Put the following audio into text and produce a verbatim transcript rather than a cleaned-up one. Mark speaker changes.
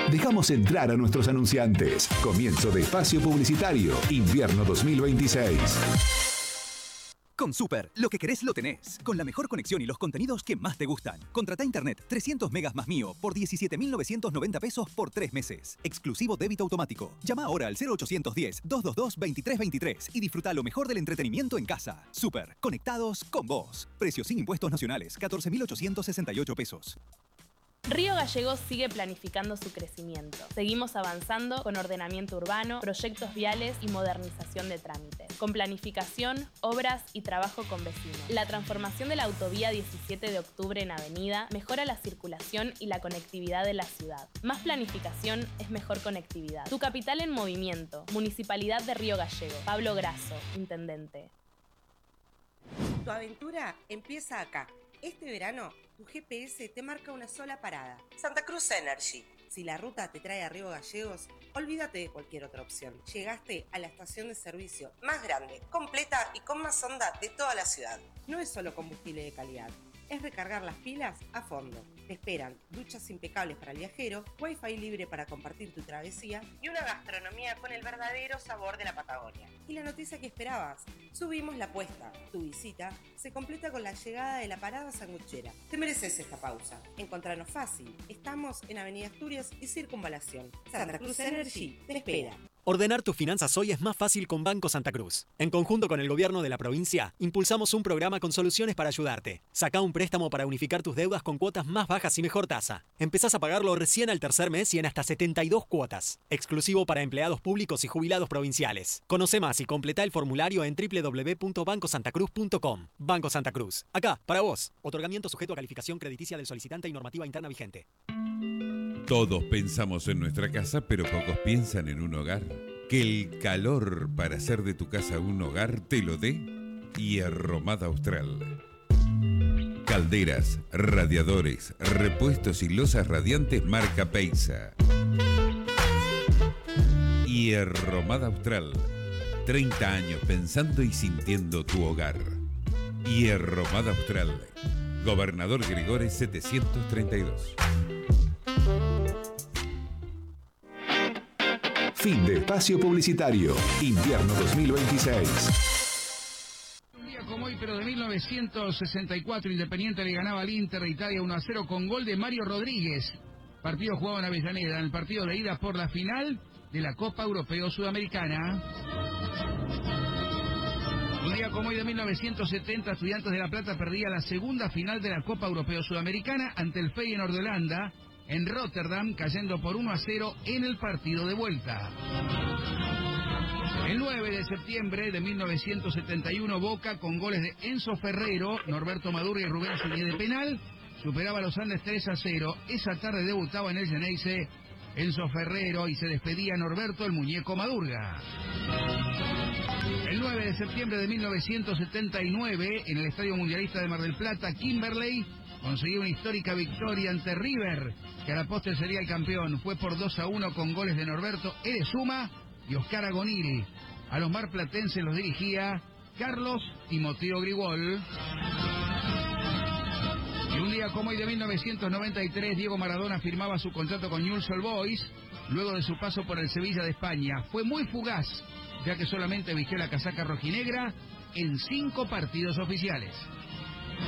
Speaker 1: Dejamos entrar a nuestros anunciantes. Comienzo de espacio publicitario. Invierno dos mil veintiséis.
Speaker 2: Con Super, lo que querés lo tenés. Con la mejor conexión y los contenidos que más te gustan. Contrata internet trescientos megas más mío por diecisiete mil novecientos noventa pesos por tres meses. Exclusivo débito automático. Llama ahora al cero ochocientos diez, doscientos veintidós, veintitrés veintitrés y disfruta lo mejor del entretenimiento en casa. Super, conectados con vos. Precios sin impuestos nacionales, catorce mil ochocientos sesenta y ocho pesos.
Speaker 3: Río Gallegos sigue planificando su crecimiento. Seguimos avanzando con ordenamiento urbano, proyectos viales y modernización de trámites. Con planificación, obras y trabajo con vecinos. La transformación de la autovía diecisiete de octubre en avenida mejora la circulación y la conectividad de la ciudad. Más planificación es mejor conectividad. Tu capital en movimiento. Municipalidad de Río Gallegos. Pablo Grasso, intendente.
Speaker 4: Tu aventura empieza acá. Este verano, tu G P S te marca una sola parada. Santa Cruz Energy. Si la ruta te trae a Río Gallegos, olvídate de cualquier otra opción. Llegaste a la estación de servicio más grande, completa y con más onda de toda la ciudad. No es solo combustible de calidad, es recargar las pilas a fondo. Te esperan duchas impecables para el viajero, wifi libre para compartir tu travesía y una gastronomía con el verdadero sabor de la Patagonia. Y la noticia que esperabas, subimos la apuesta. Tu visita se completa con la llegada de la parada sanguchera. Te mereces esta pausa. Encontranos fácil. Estamos en Avenida Asturias y Circunvalación. Santa Cruz Energy te espera.
Speaker 5: Ordenar tus finanzas hoy es más fácil con Banco Santa Cruz. En conjunto con el gobierno de la provincia, impulsamos un programa con soluciones para ayudarte. Sacá un préstamo para unificar tus deudas con cuotas más bajas y mejor tasa. Empezás a pagarlo recién al tercer mes y en hasta setenta y dos cuotas. Exclusivo para empleados públicos y jubilados provinciales. Conoce más y completa el formulario en doble u doble u doble u punto banco santa cruz punto com. Banco Santa Cruz. Acá, para vos. Otorgamiento sujeto a calificación crediticia del solicitante y normativa interna vigente.
Speaker 6: Todos pensamos en nuestra casa, pero pocos piensan en un hogar. Que el calor para hacer de tu casa un hogar te lo dé Hierromada Austral. Calderas, radiadores, repuestos y losas radiantes marca Peisa. Hierromada Austral. treinta años pensando y sintiendo tu hogar. Hierromada Austral. Gobernador Gregores setecientos treinta y dos.
Speaker 1: Fin de espacio publicitario. Invierno dos mil veintiséis.
Speaker 7: Un día como hoy, pero de mil novecientos sesenta y cuatro, Independiente le ganaba al Inter de Italia uno a cero con gol de Mario Rodríguez. Partido jugado en Avellaneda, en el partido de ida por la final de la Copa Europeo Sudamericana. Un día como hoy de mil novecientos setenta, Estudiantes de La Plata perdía la segunda final de la Copa Europeo Sudamericana ante el Feyenoord de Holanda en Rotterdam, cayendo por uno a cero en el partido de vuelta. El nueve de septiembre de mil novecientos setenta y uno, Boca, con goles de Enzo Ferrero, Norberto Madurga y Rubén Suñé de penal, superaba a los Andes tres a cero. Esa tarde debutaba en el Geneise Enzo Ferrero y se despedía Norberto el Muñeco Madurga. El nueve de septiembre de mil novecientos setenta y nueve, en el Estadio Mundialista de Mar del Plata, Kimberley consiguió una histórica victoria ante River, que a la postre sería el campeón. Fue por dos a uno con goles de Norberto Erezuma y Oscar Agonil. A los marplatenses los dirigía Carlos Timoteo Grigol. Y un día como hoy de mil novecientos noventa y tres, Diego Maradona firmaba su contrato con Newell's Old Boys luego de su paso por el Sevilla de España. Fue muy fugaz, ya que solamente vistió la casaca rojinegra en cinco partidos oficiales.